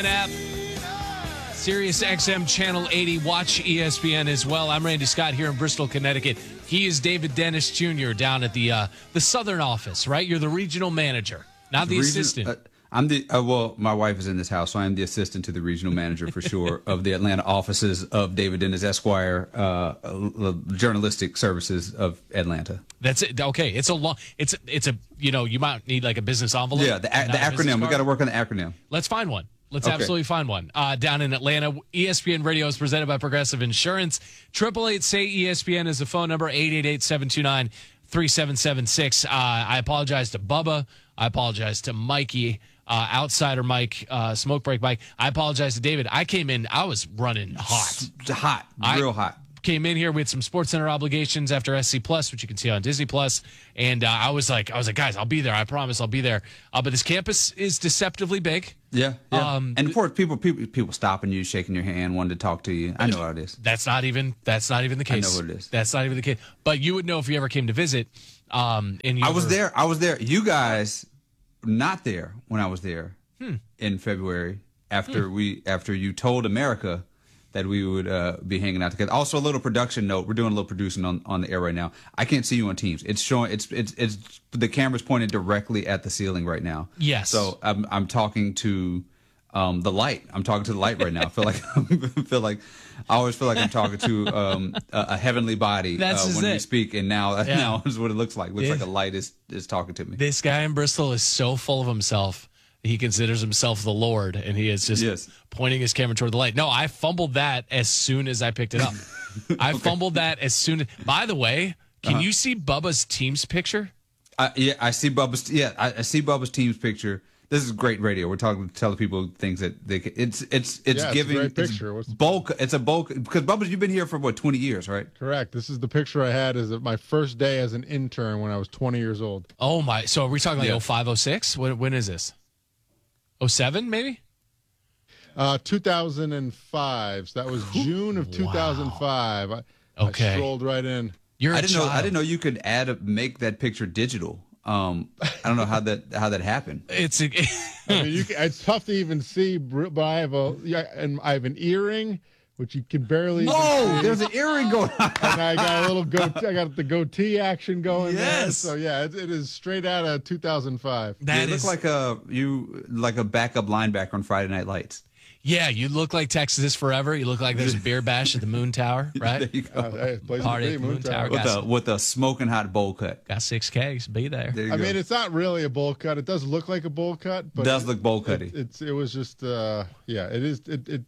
App, Sirius XM Channel 80. Watch ESPN as well. I'm Randy Scott here in Bristol, Connecticut. He is David Dennis Jr. down at the Southern office, right? You're the regional manager, not the assistant. I'm the well, my wife is in this house, so I'm the assistant to the regional manager for sure of the Atlanta offices of David Dennis Esquire, journalistic services of Atlanta. That's it. Okay, it's a you might need like a business envelope. Yeah, the acronym. We got to work on the acronym. Let's find one. Let's absolutely find one. Down in Atlanta, ESPN Radio is presented by Progressive Insurance. 888-SAY-ESPN is the phone number, 888-729-3776. I apologize to Bubba. I apologize to Mikey, Outsider Mike, Smoke Break Mike. I apologize to David. I came in, I was running hot. Real hot. Came in here with some Sports Center obligations after SC Plus, which you can see on Disney Plus, and I was like, guys, I'll be there. I promise, I'll be there. But this campus is deceptively big. Yeah. And of course, people stopping you, shaking your hand, wanting to talk to you. I know how it is. That's not even the case. I know what it is. That's not even the case. But you would know if you ever came to visit. I was there. You guys not there when I was there in February after you told America that we would be hanging out together. Also, a little production note. We're doing a little producing on the air right now. I can't see you on Teams. It's showing. It's the camera's pointed directly at the ceiling right now. Yes. So I'm talking to the light. I'm talking to the light right now. I always feel like I'm talking to a heavenly body when we speak, and now is what it looks like. Looks like a light is talking to me. This guy in Bristol is so full of himself. He considers himself the Lord, and he is just pointing his camera toward the light. No, I fumbled that as soon as I picked it up. I fumbled that as soon as... By the way, can you see Bubba's Teams picture? Yeah, I see Bubba's... Yeah, I see Bubba's Teams picture. This is great radio. We're telling people things that they can... It's giving... It's a great picture. It's a bulk... Because Bubba's, you've been here for, 20 years, right? Correct. This is the picture I had as my first day as an intern when I was 20 years old. Oh, my... So are we talking like 05, 06? When is this? 07, maybe? 2005. So that was June of 2005. I strolled right in. I didn't know you could make that picture digital. I don't know how that happened. It's tough to even see, but I have an earring, which you can barely. Whoa! There's an earring going on. And I got a little goatee. I got the goatee action going. Yes. There. So yeah, it is straight out of 2005. You look like a backup linebacker on Friday Night Lights. Yeah, you look like Texas is Forever. You look like there's a beer bash at the Moon Tower, right? There you go. Party at the Moon Tower. With a smoking hot bowl cut. Got 6 kegs. Be there. I mean, it's not really a bowl cut. It does look like a bowl cut, but it does look bowl cutty. It was just it is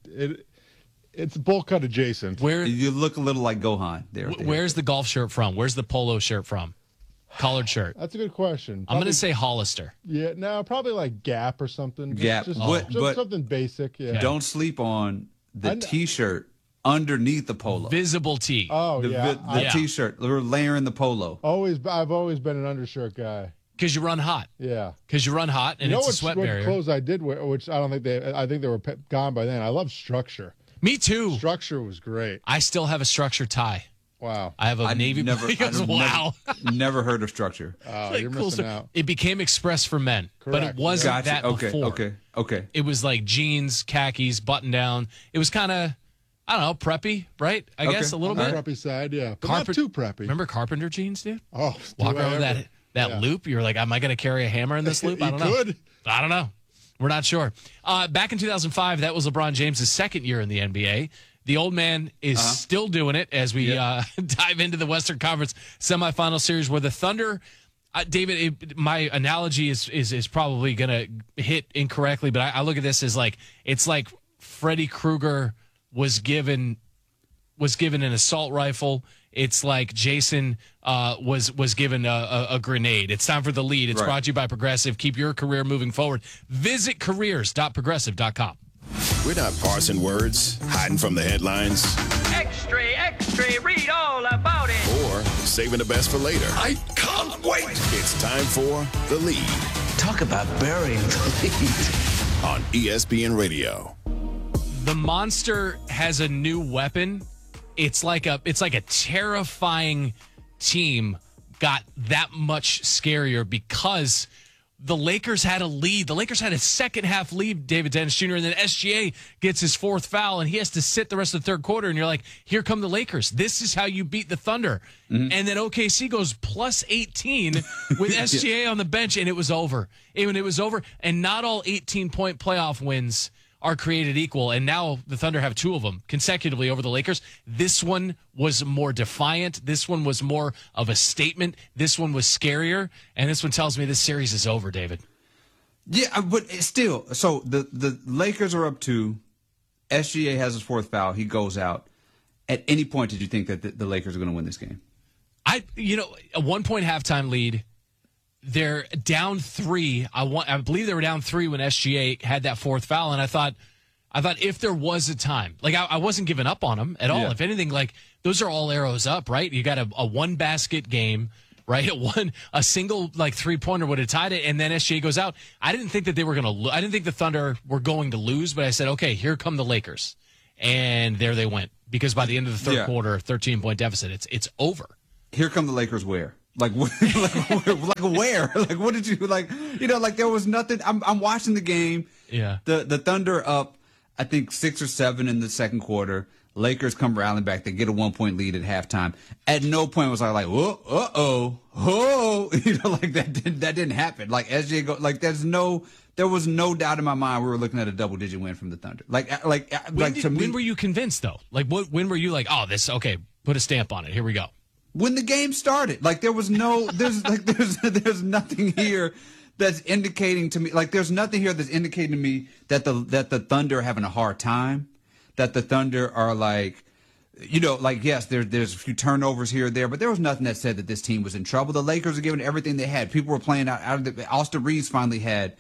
it's bowl cut adjacent. You look a little like Gohan there. Where's the golf shirt from? Where's the polo shirt from? Collared shirt. That's a good question. I'm going to say Hollister. Yeah, no, probably like Gap or something. Gap. Just something basic. Yeah. Don't sleep on the T-shirt underneath the polo. Visible tee. Oh, the T-shirt. We're layering the polo. I've always been an undershirt guy. Because you run hot. Yeah. Because you run hot, and it's a sweat barrier. What clothes I did wear, which I don't think I think they were gone by then. I love Structure. Me too. Structure was great. I still have a Structure tie. Wow. I have a Navy blue. Wow. Never heard of Structure. Oh, you're missing out. It became Express for men, Correct. but it wasn't that before. Okay. It was like jeans, khakis, button down. It was kind of, I don't know, preppy, right? I guess a little bit. Preppy side, yeah. But not too preppy. Remember carpenter jeans, dude? Oh, walk over that loop. You're like, am I going to carry a hammer in this loop? I don't know. I don't know. We're not sure. Back in 2005, that was LeBron James' second year in the NBA. The old man is still doing it as we dive into the Western Conference semifinal series where the Thunder, David, my analogy is probably going to hit incorrectly, but I look at this as like, it's like Freddy Krueger was given an assault rifle. It's like Jason was given a grenade. It's time for the lead. It's brought to you by Progressive. Keep your career moving forward. Visit careers.progressive.com. We're not parsing words, hiding from the headlines. Extra, extra, read all about it. Or saving the best for later. I can't wait. It's time for The Lead. Talk about burying the lead. On ESPN Radio. The Monster has a new weapon. It's like a terrifying team got that much scarier because the Lakers had a lead. The Lakers had a second-half lead, David Dennis Jr., and then SGA gets his fourth foul, and he has to sit the rest of the third quarter, and you're like, here come the Lakers. This is how you beat the Thunder. Mm-hmm. And then OKC goes plus 18 with SGA on the bench, and it was over. It was over, and not all 18-point playoff wins are created equal, and now the Thunder have two of them consecutively over the Lakers. This one was more defiant. This one was more of a statement. This one was scarier, and this one tells me this series is over, David. Yeah, but still, so the Lakers are up 2. SGA has his fourth foul. He goes out. At any point, did you think that the Lakers are going to win this game? A 1-point halftime lead. They're down 3. I believe they were down 3 when SGA had that fourth foul, and I thought if there was a time, like I wasn't giving up on them at all. Yeah. If anything, like those are all arrows up, right? You got a one basket game, right? A single like 3-pointer would have tied it, and then SGA goes out. I didn't think that they were going to. I didn't think the Thunder were going to lose, but I said, okay, here come the Lakers, and there they went because by the end of the third quarter, 13-point deficit, it's over. Here come the Lakers. Where? Like where? Like what did you like? Like there was nothing. I'm watching the game. Yeah. The Thunder up, I think 6 or 7 in the second quarter. Lakers come rallying back. They get a 1-point lead at halftime. At no point was I like, whoa, like that didn't happen. Like SJ go, like there was no doubt in my mind we were looking at a double-digit win from the Thunder. When were you convinced though? Like when were you like, oh, this okay? Put a stamp on it. Here we go. When the game started, like there's nothing here that's indicating to me, like there's nothing here that's indicating to me that the Thunder are having a hard time, that the Thunder are like, yes, there's a few turnovers here or there, but there was nothing that said that this team was in trouble. The Lakers are giving everything they had. People were playing out of the. Austin Reeves finally had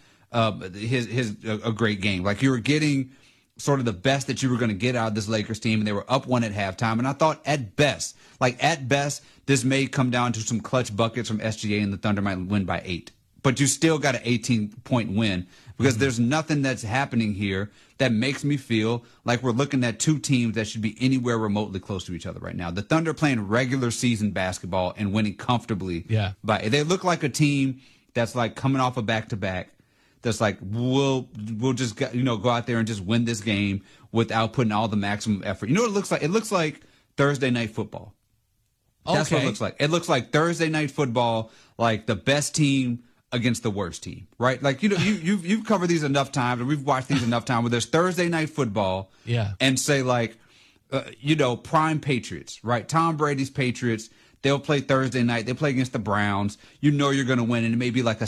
a great game. Like you were getting sort of the best that you were going to get out of this Lakers team, and they were up 1 at halftime. And I thought at best, this may come down to some clutch buckets from SGA, and the Thunder might win by 8. But you still got an 18-point win because there's nothing that's happening here that makes me feel like we're looking at two teams that should be anywhere remotely close to each other right now. The Thunder playing regular season basketball and winning comfortably. Yeah. They look like a team that's like coming off a back-to-back. That's like we'll just go out there and just win this game without putting all the maximum effort. You know what it looks like? It looks like Thursday night football. That's what it looks like. It looks like Thursday night football, like the best team against the worst team, right? Like you've covered these enough times, and we've watched these enough times where there's Thursday night football, and say like, prime Patriots, right? Tom Brady's Patriots. They'll play Thursday night. They play against the Browns. You know you're going to win, and it may be like a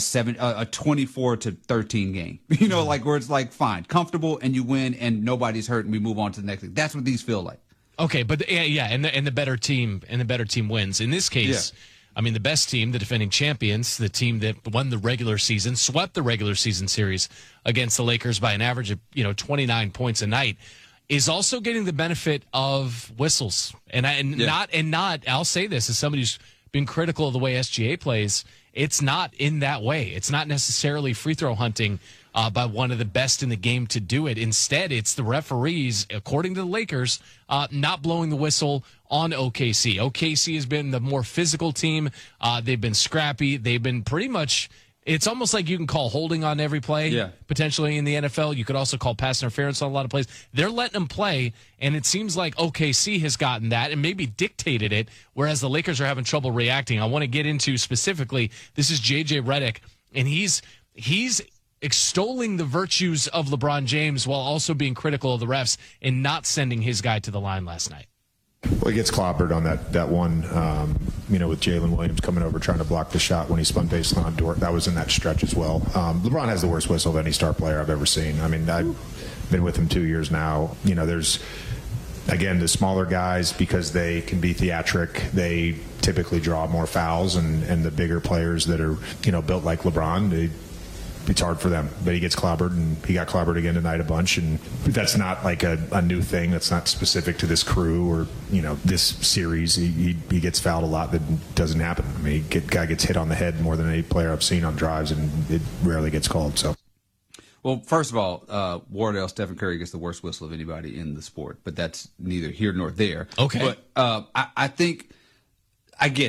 24-13 game. Like where it's like fine, comfortable, and you win, and nobody's hurt, and we move on to the next thing. That's what these feel like. Okay, but and the better team wins. In this case, I mean the best team, the defending champions, the team that won the regular season, swept the regular season series against the Lakers by an average of 29 points a night, is also getting the benefit of whistles. Not I'll say this as somebody who's been critical of the way SGA plays, it's not in that way. It's not necessarily free throw hunting by one of the best in the game to do it. Instead, it's the referees, according to the Lakers, not blowing the whistle on OKC. OKC has been the more physical team. They've been scrappy. They've been pretty much... It's almost like you can call holding on every play, potentially in the NFL. You could also call pass interference on a lot of plays. They're letting them play, and it seems like OKC has gotten that and maybe dictated it, whereas the Lakers are having trouble reacting. I want to get into specifically, this is J.J. Redick, and he's extolling the virtues of LeBron James while also being critical of the refs and not sending his guy to the line last night. Well, he gets clobbered on that one, with Jalen Williams coming over trying to block the shot when he spun baseline on Dort. That was in that stretch as well. LeBron has the worst whistle of any star player I've ever seen. I mean, I've been with him 2 years now. There's, again, the smaller guys, because they can be theatric, they typically draw more fouls, and the bigger players that are, built like LeBron, it's hard for them. But he gets clobbered, and he got clobbered again tonight a bunch, and that's not like a new thing. That's not specific to this crew or this series. He gets fouled a lot. That doesn't happen. I mean, guy gets hit on the head more than any player I've seen on drives, and it rarely gets called. So, well, first of all, Wardell, Stephen Curry gets the worst whistle of anybody in the sport, but that's neither here nor there. Okay, but I think I get it.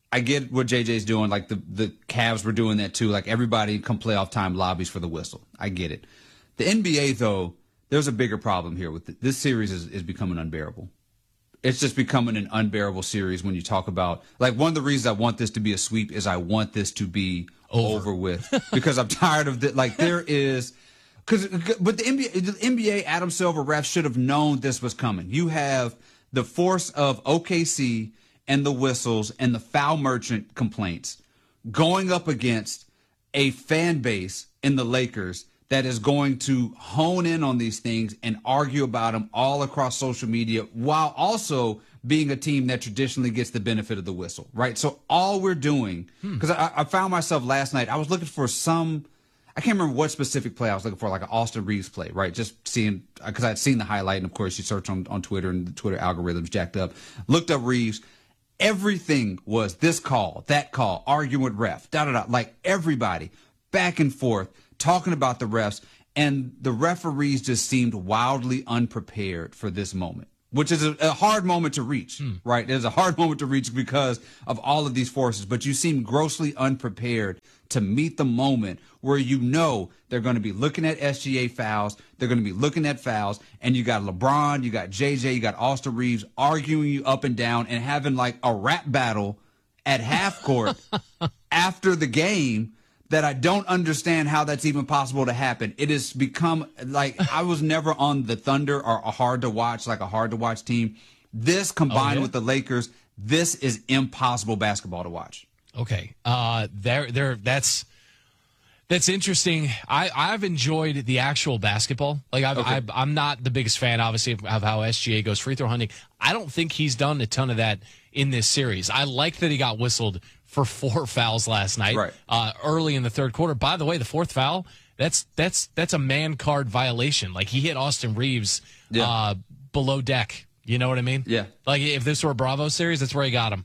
I get what JJ's doing. Like the Cavs were doing that too. Like everybody come playoff time lobbies for the whistle. I get it. The NBA though, there's a bigger problem here with it. This series is becoming unbearable. It's just becoming an unbearable series when you talk about, like, one of the reasons I want this to be a sweep is I want this to be over with because I'm tired of it. Like, but the NBA, Adam Silver refs should have known this was coming. You have the force of OKC and the whistles and the foul merchant complaints going up against a fan base in the Lakers that is going to hone in on these things and argue about them all across social media while also being a team that traditionally gets the benefit of the whistle, right? So all we're doing, because I found myself last night, I was looking for I can't remember what specific play I was looking for, like an Austin Reeves play, right? Just seeing, because I'd seen the highlight, and of course you search on Twitter and the Twitter algorithm's jacked up. Looked up Reeves. Everything was this call, that call, arguing with ref, da-da-da, like everybody back and forth, talking about the refs, and the referees just seemed wildly unprepared for this moment, which is a hard moment to reach, right? It's a hard moment to reach because of all of these forces, but you seem grossly unprepared to meet the moment where you know they're going to be looking at SGA fouls, they're going to be looking at fouls, and you got LeBron, you got JJ, you got Austin Reeves arguing you up and down and having like a rap battle at half court after the game. That I don't understand how that's even possible to happen. It has become like I was never on the Thunder or a hard to watch team. This combined with the Lakers, this is impossible basketball to watch. Okay, that's interesting. I've enjoyed the actual basketball. Like I'm not the biggest fan, obviously, of how SGA goes free throw hunting. I don't think he's done a ton of that in this series. I like that he got whistled for 4 fouls last night, early in the third quarter. By the way, the 4th foul, that's a man card violation. Like he hit Austin Reeves below deck. You know what I mean? Yeah. Like if this were a Bravo series, that's where he got him.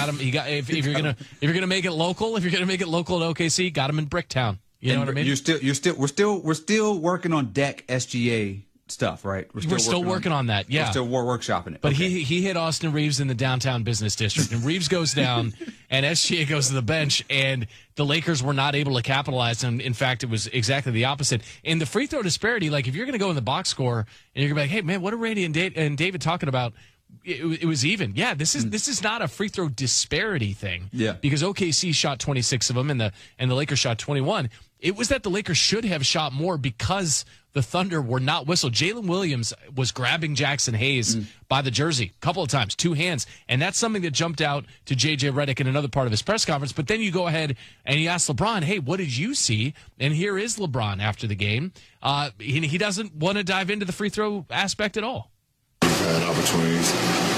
If you're gonna make it local, at OKC, got him in Bricktown. You know what I mean? We're still working on deck SGA stuff, right? We're still working on that. Yeah, we're still workshopping it. But he hit Austin Reeves in the downtown business district, and Reeves goes down, and SGA goes to the bench, and the Lakers were not able to capitalize. And in fact, it was exactly the opposite. In the free throw disparity, like if you're going to go in the box score and you're going to be like, hey man, what are Randy and David talking about? It was even. Yeah, this is not a free throw disparity thing. Yeah, because OKC shot 26 of them, and the Lakers shot 21. It was that the Lakers should have shot more because the Thunder were not whistled. Jalen Williams was grabbing Jackson Hayes by the jersey a couple of times, 2 hands. And that's something that jumped out to J.J. Redick in another part of his press conference. But then you go ahead and you ask LeBron, hey, what did you see? And here is LeBron after the game. He doesn't want to dive into the free throw aspect at all. We've had opportunities.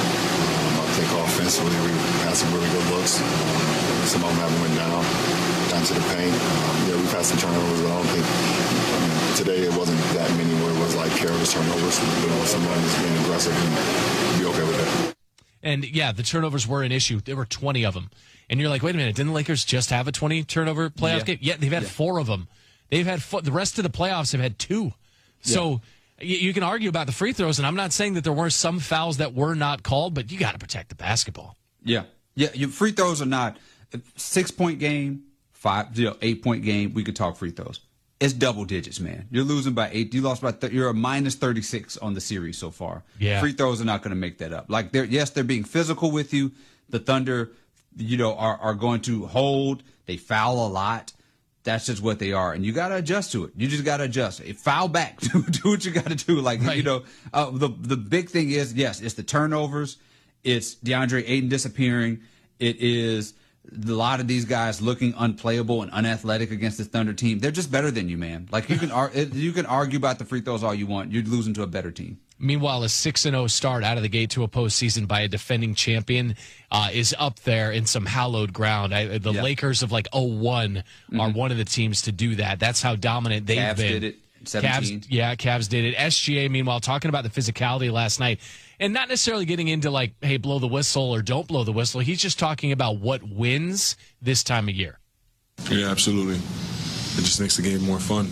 I think offensively we had some really good looks. Some of them haven't went down to the paint. We've had some turnovers, but I don't think today it wasn't that many where it was like careless turnovers. Someone is being aggressive and be okay with that. And yeah, the turnovers were an issue. There were 20 of them. And you're like, wait a minute, didn't the Lakers just have a 20 turnover playoff game? Yeah, they've had 4 of them. They've had the rest of the playoffs have had 2. So you can argue about the free throws, and I'm not saying that there weren't some fouls that were not called, but you got to protect the basketball. Yeah. Your free throws are not 6-point game, 8-point game. We could talk free throws. It's double digits, man. You're losing by 8. You lost by you're a minus 36 on the series so far. Yeah. Free throws are not going to make that up. Like they're being physical with you. The Thunder, are going to hold. They foul a lot. That's just what they are, and you got to adjust to it. You just got to adjust. Foul back. Do what you got to do. Like the big thing is it's the turnovers. It's DeAndre Ayton disappearing. It is a lot of these guys looking unplayable and unathletic against this Thunder team. They're just better than you, man. Like you can argue about the free throws all you want. You're losing to a better team. Meanwhile, a 6-0 start out of the gate to a postseason by a defending champion is up there in some hallowed ground. The Lakers of 0-1 are one of the teams to do that. That's how dominant they've Cavs been. Did it. 17. Cavs did it. SGA, meanwhile, talking about the physicality last night, and not necessarily getting into hey, blow the whistle or don't blow the whistle. He's just talking about what wins this time of year. Yeah, absolutely. It just makes the game more fun.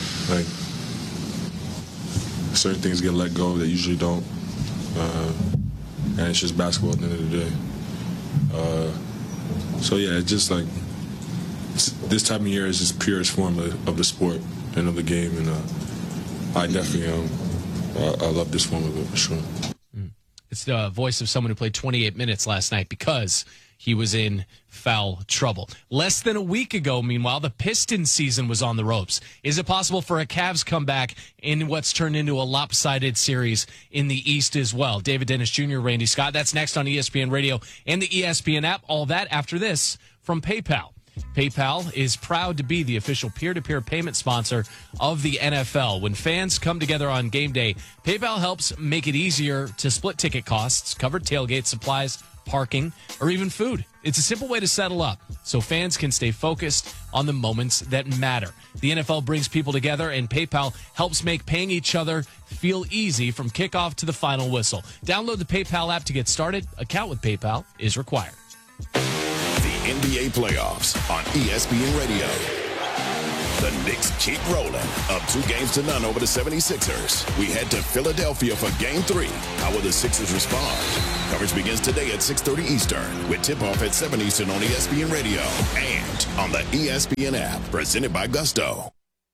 Certain things get let go that usually don't, and it's just basketball at the end of the day. So yeah, it's just like this time of year is just purest form of the sport and of the game, and I definitely I love this form of it for sure. It's the voice of someone who played 28 minutes last night because he was in foul trouble. Less than a week ago, meanwhile, the Pistons season was on the ropes. Is it possible for a Cavs comeback in what's turned into a lopsided series in the East as well? David Dennis Jr., Randy Scott. That's next on ESPN Radio and the ESPN app. All that after this from PayPal. PayPal is proud to be the official peer-to-peer payment sponsor of the NFL. When fans come together on game day, PayPal helps make it easier to split ticket costs, cover tailgate supplies, parking, or even food. It's a simple way to settle up so fans can stay focused on the moments that matter. The NFL brings people together, and PayPal helps make paying each other feel easy from kickoff to the final whistle. Download the PayPal app to get started. Account with PayPal is required. NBA playoffs on ESPN Radio. The Knicks keep rolling, up 2-0 over the 76ers. We head to Philadelphia for Game 3. How will the Sixers respond? Coverage begins today at 6:30 Eastern with tip-off at 7 Eastern on ESPN Radio and on the ESPN app, presented by Gusto.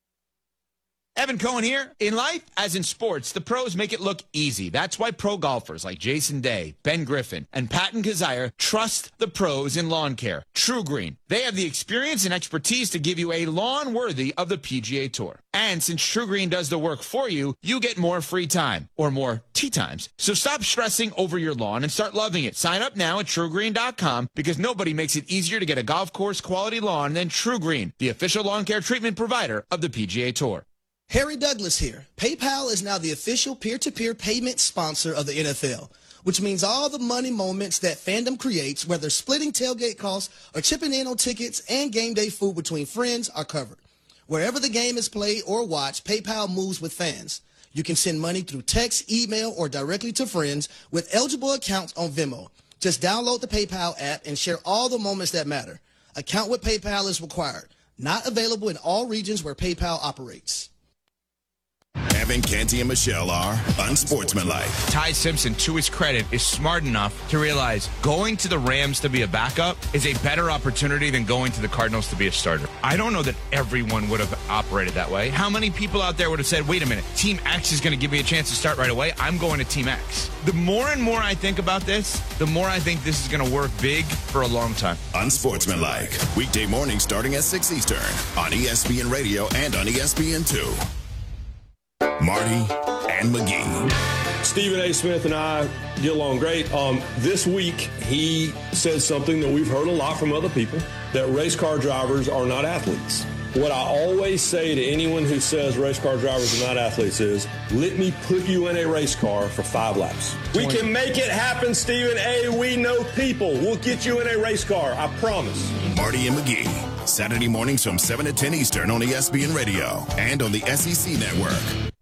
Evan Cohen here. In life, as in sports, the pros make it look easy. That's why pro golfers like Jason Day, Ben Griffin, and Patton Kazire trust the pros in lawn care. True Green. They have the experience and expertise to give you a lawn worthy of the PGA Tour. And since True Green does the work for you, you get more free time, or more tee times. So stop stressing over your lawn and start loving it. Sign up now at TrueGreen.com because nobody makes it easier to get a golf course quality lawn than True Green, the official lawn care treatment provider of the PGA Tour. Harry Douglas here. PayPal is now the official peer-to-peer payment sponsor of the NFL, which means all the money moments that fandom creates, whether splitting tailgate costs or chipping in on tickets and game day food between friends, are covered. Wherever the game is played or watched, PayPal moves with fans. You can send money through text, email, or directly to friends with eligible accounts on Venmo. Just download the PayPal app and share all the moments that matter. Account with PayPal is required. Not available in all regions where PayPal operates. Evan, Canty, and Michelle are unsportsmanlike. Ty Simpson, to his credit, is smart enough to realize going to the Rams to be a backup is a better opportunity than going to the Cardinals to be a starter. I don't know that everyone would have operated that way. How many people out there would have said, wait a minute, Team X is going to give me a chance to start right away. I'm going to Team X. The more and more I think about this, the more I think this is going to work big for a long time. Unsportsmanlike. Weekday morning starting at 6 Eastern on ESPN Radio and on ESPN2. Marty and McGee. Stephen A. Smith and I get along great. This week, he said something that we've heard a lot from other people, that race car drivers are not athletes. What I always say to anyone who says race car drivers are not athletes is, let me put you in a race car for 5 laps. We can make it happen, Stephen A. We know people. We'll get you in a race car. I promise. Marty and McGee. Saturday mornings from 7 to 10 Eastern on ESPN Radio and on the SEC Network.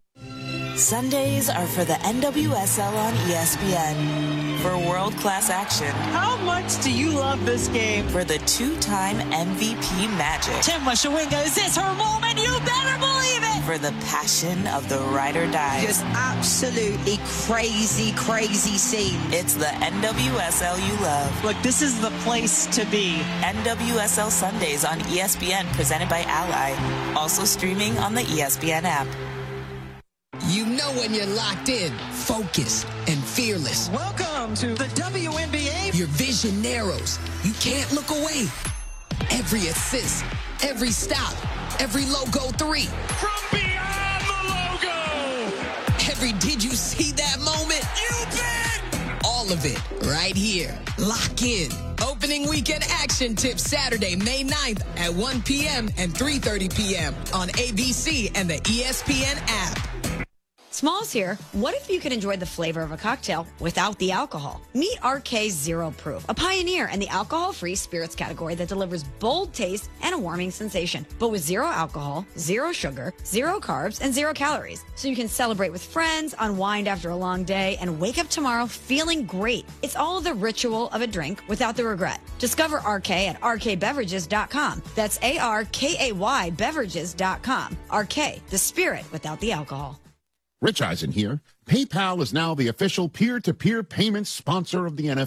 Sundays are for the NWSL on ESPN. For world-class action. How much do you love this game? For the 2-time MVP magic. Tim Washawinga, is this her moment? You better believe it! For the passion of the ride or die. Just absolutely crazy, crazy scene. It's the NWSL you love. Look, this is the place to be. NWSL Sundays on ESPN, presented by Ally. Also streaming on the ESPN app. You know when you're locked in, focused, and fearless. Welcome to the WNBA. Your vision narrows. You can't look away. Every assist, every stop, every logo 3. From beyond the logo. Every did you see that moment? You bet. All of it right here. Lock in. Opening weekend action tips Saturday, May 9th at 1 p.m. and 3:30 p.m. on ABC and the ESPN app. Smalls here. What if you could enjoy the flavor of a cocktail without the alcohol? Meet RK Zero Proof, a pioneer in the alcohol-free spirits category that delivers bold taste and a warming sensation, but with 0 alcohol, 0 sugar, 0 carbs, and 0 calories. So you can celebrate with friends, unwind after a long day, and wake up tomorrow feeling great. It's all the ritual of a drink without the regret. Discover RK at rkbeverages.com. That's ARKAY beverages.com. RK, the spirit without the alcohol. Rich Eisen here. PayPal is now the official peer-to-peer payment sponsor of the NFL.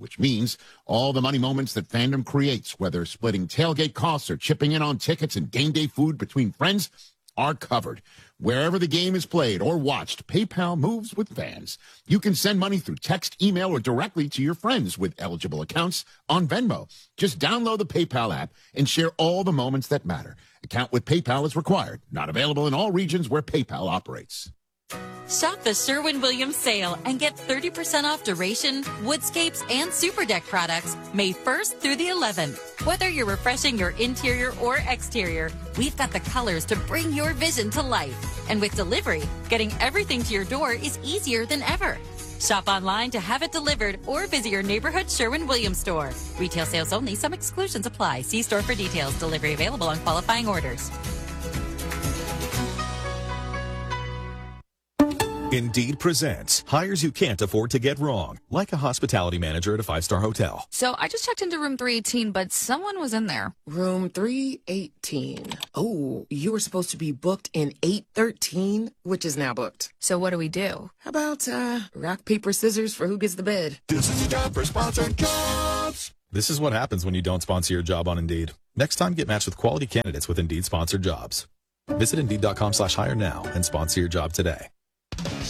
which means all the money moments that fandom creates, whether splitting tailgate costs or chipping in on tickets and game day food between friends, are covered. Wherever the game is played or watched, PayPal moves with fans. You can send money through text, email, or directly to your friends with eligible accounts on Venmo. Just download the PayPal app and share all the moments that matter. Account with PayPal is required. Not available in all regions where PayPal operates. Shop the Sherwin-Williams sale and get 30% off Duration, Woodscapes, and Super Deck products May 1st through the 11th. Whether you're refreshing your interior or exterior, we've got the colors to bring your vision to life. And with delivery, getting everything to your door is easier than ever. Shop online to have it delivered or visit your neighborhood Sherwin-Williams store. Retail sales only. Some exclusions apply. See store for details. Delivery available on qualifying orders. Indeed presents hires you can't afford to get wrong, like a hospitality manager at a 5-star hotel. So I just checked into room 318, but someone was in there. Room 318. Oh, you were supposed to be booked in 813, which is now booked. So what do we do? How about rock, paper, scissors for who gets the bed? This is a job for sponsored jobs. This is what happens when you don't sponsor your job on Indeed. Next time, get matched with quality candidates with Indeed sponsored jobs. Visit Indeed.com/hire now and sponsor your job today.